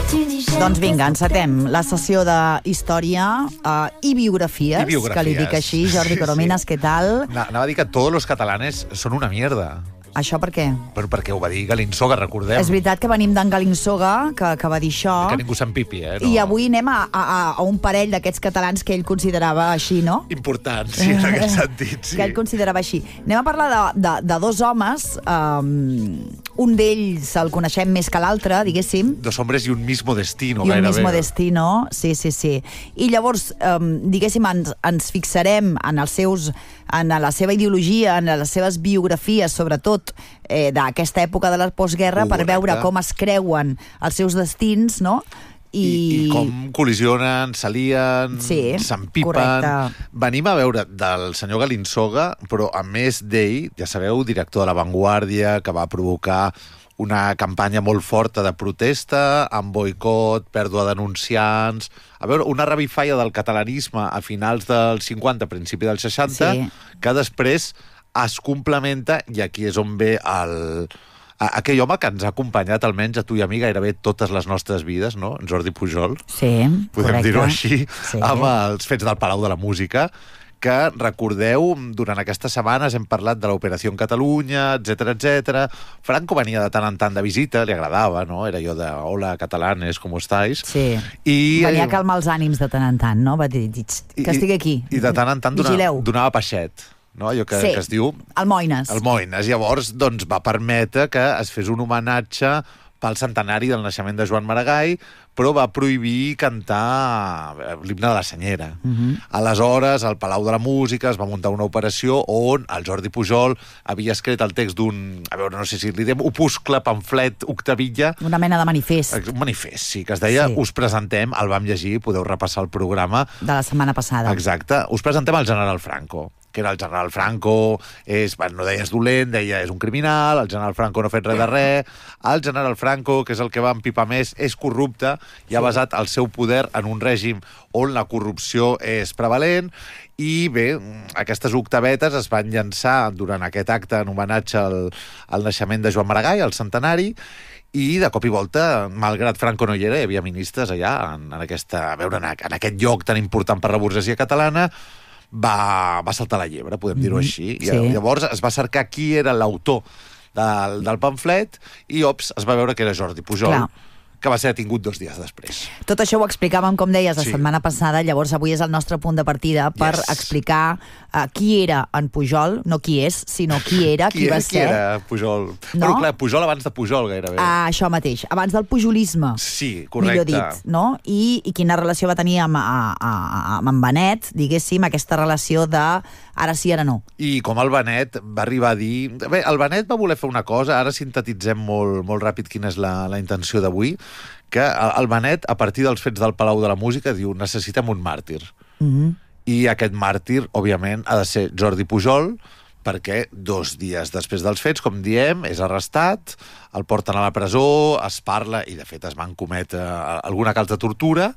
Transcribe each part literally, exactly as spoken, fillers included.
Doncs vinga, encetem la sessió de història uh, i, biografies, I biografies, que li dic així. Jordi Corominas, sí, sí. Què tal? Anava a dir que tots los catalanes són una mierda. Això per què? Però perquè ho va dir Galinsoga, recordem. És veritat que venim d'en Galinsoga, que, que va dir això. Que ningú s'empipi, eh? No. I avui anem a, a, a un parell d'aquests catalans que ell considerava així, no? Important, sí, en aquest sentit, sí. Que ell considerava així. Anem a parlar de, de, de dos homes. Um, un d'ells el coneixem més que l'altre, diguéssim. Dos hombres i un mismo destino, I un gairebé. mismo destino, sí, sí, sí. I llavors, um, diguéssim, ens, ens fixarem en els seus, en la seva ideologia, en les seves biografies, sobretot eh, d'aquesta època de la postguerra, Uh, per veure correcte. com es creuen els seus destins, no? I, I com col·lisionen, s'alien, Sí, s'empipen. correcte. Venim a veure del senyor Galinsoga, però a més d'ell, ja sabeu, director de La Vanguardia, que va provocar una campanya molt forta de protesta, amb boicot, pèrdua d'anunciants... A veure, una revifalla del catalanisme a finals dels cinquanta, principi dels seixanta, Sí. que després es complementa, i aquí és on ve el... aquell home que ens ha acompanyat, almenys a tu i a mi, gairebé totes les nostres vides, no? En Jordi Pujol. Sí, Podem dir-ho així, sí. Amb els fets del Palau de la Música, que, recordeu, durant aquestes setmanes hem parlat de l'Operació Catalunya, etcètera, etcètera. Franco venia de tant en tant de visita, li agradava, no? Era allò de hola, catalanes, com estáis? Sí, I, venia a calmar els ànims de tant en tant, no? Va dir, que estigui aquí. I de tant en tant donava, Vigileu. donava peixet, no? Allò que, sí, que es diu... el Moines. El Moines. Llavors, doncs, va permetre que es fes un homenatge pel centenari del naixement de Joan Maragall, però va prohibir cantar l'himne de la Senyera. Uh -huh. Aleshores, al Palau de la Música es va muntar una operació on el Jordi Pujol havia escrit el text d'un, a veure, no sé si li diem, opuscle, pamflet, octavilla... Una mena de manifest. Un manifest, sí, que es deia, sí. Us presentem, el vam llegir, podeu repassar el programa. De la setmana passada. Exacte. Us presentem el general Franco, que era el general Franco, és, no deia és dolent, deia és un criminal, el general Franco no ha fet res de res, el general Franco, que és el que va empipar més, és corrupte i ha basat el seu poder en un règim on la corrupció és prevalent. I bé, aquestes octavetes es van llançar durant aquest acte en homenatge al, al naixement de Joan Maragall, al centenari, i de cop i volta, malgrat Franco no hi era, hi havia ministres allà, en, en, aquesta, a veure, en, en aquest lloc tan important per la burgesia catalana, va, va saltar la llebre, podem dir-ho així. I sí. Llavors es va cercar qui era l'autor del, del pamflet i, ops, es va veure que era Jordi Pujol. Clar. Que va ser detingut dos dies després. Tot això ho explicàvem, com deies, la sí. setmana passada, llavors avui és el nostre punt de partida per yes. explicar uh, qui era en Pujol, no qui és, sinó qui era, qui, qui va era, ser. Qui era Pujol? No? Però clar, Pujol abans de Pujol, gairebé. Ah, això mateix, abans del pujolisme. Sí, correcte. Millor dit, no? I, i quina relació va tenir amb, a, a, amb en Benet, diguéssim, aquesta relació de ara sí, ara no. I com el Benet va arribar a dir... Bé, el Benet va voler fer una cosa, ara sintetitzem molt, molt ràpid quina és la, la intenció d'avui, que el Benet, a partir dels fets del Palau de la Música, diu necessitem un màrtir. Mm-hmm. I aquest màrtir, òbviament, ha de ser Jordi Pujol, perquè dos dies després dels fets, com diem, és arrestat, el porten a la presó, es parla, i de fet es van cometre alguna cas de tortura,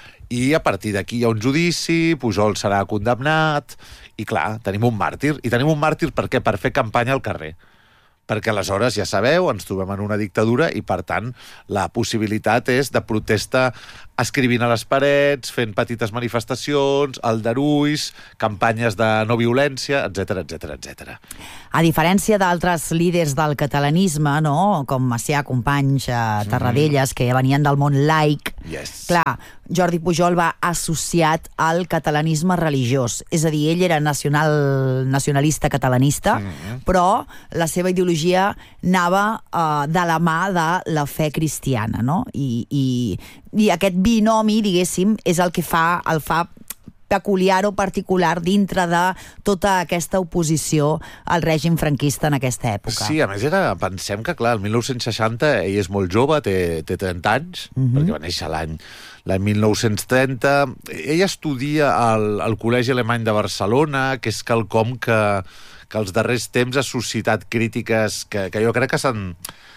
i a partir d'aquí hi ha un judici, Pujol serà condemnat, i clar, tenim un màrtir. I tenim un màrtir per què? Per fer campanya al carrer. Perquè aleshores, ja sabeu, ens trobem en una dictadura i, per tant, la possibilitat és de protesta escrivint a les parets, fent petites manifestacions, aldarulls, campanyes de no violència, etcètera, etcètera, etcètera. A diferència d'altres líders del catalanisme, no?, com Macià, Companys, eh, Tarradellas, mm. que venien del món laic, yes. clar, Jordi Pujol va associat al catalanisme religiós. És a dir, ell era nacional, nacionalista catalanista, mm. però la seva ideologia anava uh, de la mà de la fe cristiana, no? I, i, i aquest binomi, diguéssim, és el que fa, el fa peculiar o particular dintre de tota aquesta oposició al règim franquista en aquesta època. Sí, a més era, pensem que, clar, el mil nou-cents seixanta ell és molt jove, té, té trenta anys, mm-hmm. perquè va néixer l'any l'any mil nou-cents trenta. Ell estudia al, al Col·legi Alemany de Barcelona, que és quelcom que, que els darrers temps ha suscitat crítiques que, que jo crec que s'han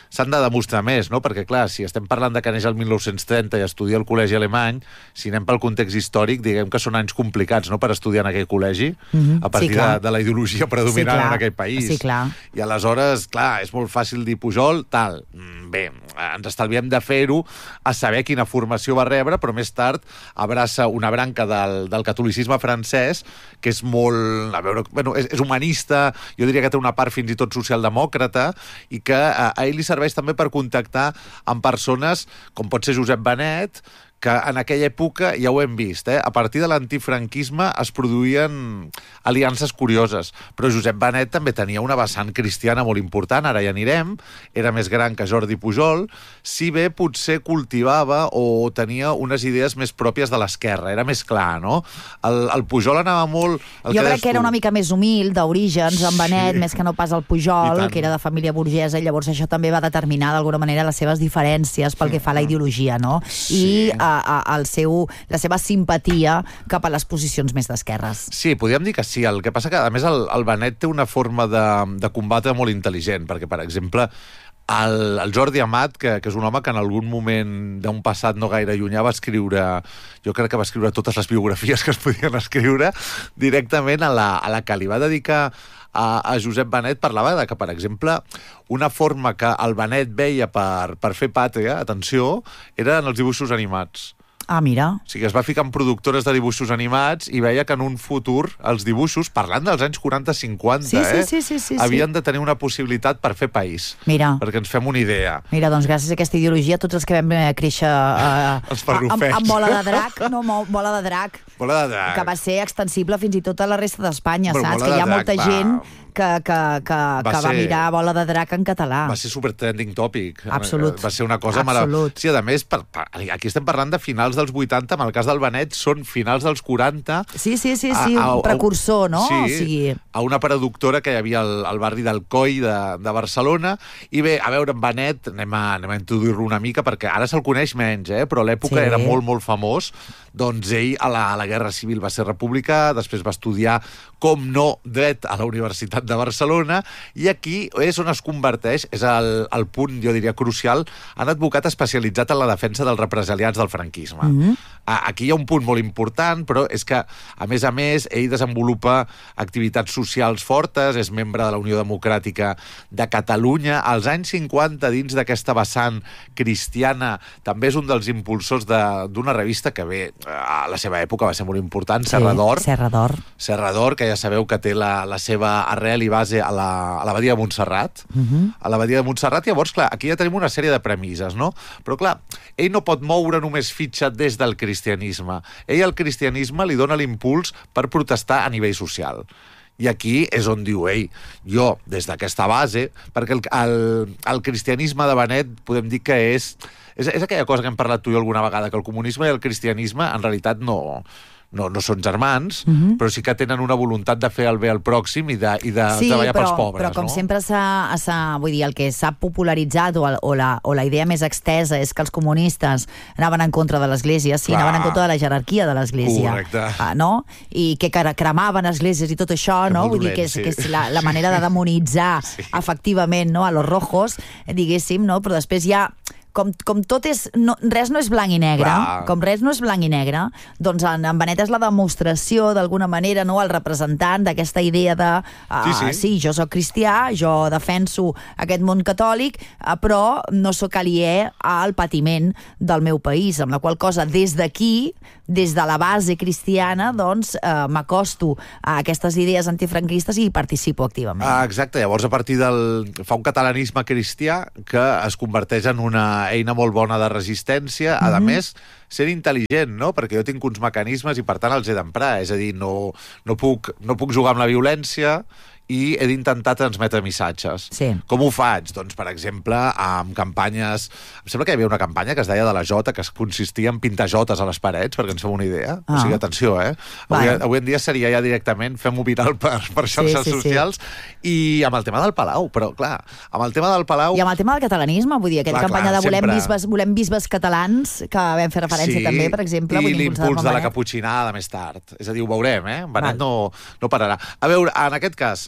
s'han de demostrar més, no? Perquè, clar, si estem parlant de que neix el mil nou-cents trenta i estudia al col·legi alemany, si anem pel context històric, diguem que són anys complicats, no?, per estudiar en aquell col·legi, mm-hmm. a partir sí, de, de la ideologia predominant sí, en aquell país. Sí, clar. I aleshores, clar, és molt fàcil dir Pujol, tal. Bé, ens estalviem de fer-ho a saber quina formació va rebre, però més tard abraça una branca del, del catolicisme francès que és molt... A veure, bueno, és, és humanista, jo diria que té una part fins i tot socialdemòcrata, i que a, a ell li serveix també per contactar amb persones com pot ser Josep Benet, que en aquella època, ja ho hem vist, eh? A partir de l'antifranquisme es produïen aliances curioses, però Josep Benet també tenia una vessant cristiana molt important, ara ja anirem, era més gran que Jordi Pujol, si bé potser cultivava o tenia unes idees més pròpies de l'esquerra, era més clar, no? El, el Pujol anava molt... Jo crec que era una mica més humil, d'orígens, en Benet, sí. més que no pas el Pujol, que era de família burgesa, i llavors això també va determinar d'alguna manera les seves diferències pel que fa a la ideologia, no? Sí. I A, a, el seu, la seva simpatia cap a les posicions més d'esquerres. Sí, podríem dir que sí. El que passa que, a més, el, el Benet té una forma de, de combatre molt intel·ligent, perquè, per exemple, el, el Jordi Amat, que, que és un home que en algun moment d'un passat no gaire llunyà va escriure, jo crec que va escriure totes les biografies que es podien escriure, directament a la, a la que li va dedicar a, a Josep Benet, parlava de que, per exemple, una forma que el Benet veia per, per fer pàtria, atenció, era en els dibuixos animats. Ah, mira. O sigui, es va ficar en productores de dibuixos animats i veia que en un futur els dibuixos, parlant dels anys quaranta cinquanta, sí, sí, eh, sí, sí, sí, havien sí. de tenir una possibilitat per fer país. Mira. Perquè ens fem una idea. Mira, doncs gràcies a aquesta ideologia, tots els que vam créixer eh, amb, amb bola de drac, no, bola de drac, bola de drac, que va ser extensible fins i tot a la resta d'Espanya, bueno, saps? Que hi ha molta va... gent que, que, que, va, que va ser... mirar Bola de drac en català. Va ser super trending topic. Absolut. Va ser una cosa meravellosa. Sí, a més, per, per, aquí estem parlant de finals dels vuitanta, amb el cas del Benet són finals dels quaranta. Sí, sí, sí, sí, a, a, un precursor, no? Sí, o sigui... a una productora que hi havia al, al barri del Coi de, de Barcelona. I bé, a veure, en Benet, anem a, anem a introduir-lo una mica, perquè ara se'l coneix menys, eh? Però a l'època sí. era molt, molt famós. Doncs ell a la, a la Guerra Civil va ser republicà, després va estudiar, com no, dret a la Universitat de Barcelona, i aquí és on es converteix, és el, el punt, jo diria, crucial, en advocat especialitzat en la defensa dels represaliats del franquisme. Mm-hmm. Aquí hi ha un punt molt important, però és que, a més a més, ell desenvolupa activitats socials fortes, és membre de la Unió Democràtica de Catalunya. Als anys cinquanta, dins d'aquesta vessant cristiana, també és un dels impulsors d'una revista que bé, a la seva època va ser molt important, sí, Serra d'Or. Serra d'Or. Serra d'Or, que ja sabeu que té la, la seva arrel i base a la, a la Badia de Montserrat. Uh-huh. A la Badia de Montserrat, llavors, clar, aquí ja tenim una sèrie de premisses, no? Però, clar, ell no pot moure només fitxa des del cristianisme. Ell, al cristianisme, li dona l'impuls per protestar a nivell social. I aquí és on diu ell, jo, des d'aquesta base, perquè el, el, el cristianisme de Benet podem dir que és, és... És aquella cosa que hem parlat tu i alguna vegada, que el comunisme i el cristianisme en realitat no... No, no són germans, uh-huh. però sí que tenen una voluntat de fer el bé al pròxim i de, i de sí, treballar però, pels pobres. Però com no? sempre s'ha, vull dir, el que s'ha popularitzat o, el, o, la, o la idea més extesa és que els comunistes anaven en contra de l'Església, sí, Clar. anaven en contra de la jerarquia de l'Església. Correcte. Ah, no? I que cremaven esglésies i tot això, que no? Vull dolent, dir que és, sí. que és la, la manera de demonitzar sí. efectivament, no? A los rojos, diguéssim, no? Però després hi ha... Com, com tot és... No, res no és blanc i negre, Clar. com res no és blanc i negre, doncs en, en Benet és la demostració, d'alguna manera, no, el representant d'aquesta idea de... Uh, sí, sí. sí, jo sóc cristià, jo defenso aquest món catòlic, uh, però no sóc aliè al patiment del meu país, amb la qual cosa, des d'aquí, des de la base cristiana, doncs, uh, m'acosto a aquestes idees antifranquistes i hi participo activament. Ah, exacte, llavors a partir del... fa un catalanisme cristià que es converteix en una eina molt bona de resistència, a mm-hmm. més, ser intel·ligent, no? Perquè jo tinc uns mecanismes i, per tant, els he d'emprar. És a dir, no, no, puc, no puc jugar amb la violència i he d'intentar transmetre missatges. Sí. Com ho faig? Doncs, per exemple, amb campanyes... Em sembla que hi havia una campanya que es deia de la Jota, que consistia en pintar jotes a les parets, perquè ens fem una idea. Ah. O sigui, atenció, eh? Avui, avui en dia seria ja directament fem-ho viral per, per xarxes sí, sí, socials. Sí. I amb el tema del Palau, però, clar, amb el tema del Palau... I amb el tema del catalanisme, vull dir, aquella clar, campanya clar, de volem, sempre... bisbes, volem bisbes catalans, que vam fer referència sí, també, per exemple. I l'impuls de la caputxinada més tard. És a dir, ho veurem, eh? Benet no, no pararà. A veure, en aquest cas,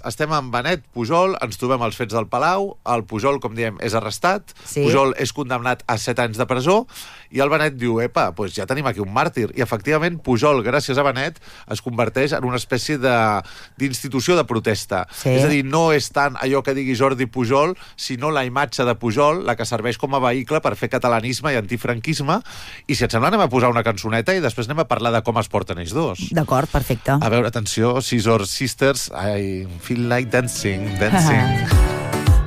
estem amb Benet Pujol, ens trobem als fets del Palau, el Pujol, com diem, és arrestat, sí. Pujol és condemnat a set anys de presó, i el Benet diu, epa, doncs ja tenim aquí un màrtir. I efectivament Pujol, gràcies a Benet, es converteix en una espècie d'institució de, de protesta. Sí. És a dir, no és tant allò que digui Jordi Pujol, sinó la imatge de Pujol, la que serveix com a vehicle per fer catalanisme i antifranquisme. I si et sembla, anem a posar una cançoneta i després anem a parlar de com es porten ells dos. D'acord, perfecte. A veure, atenció, Scissor Sisters, I feel like dancing, dancing.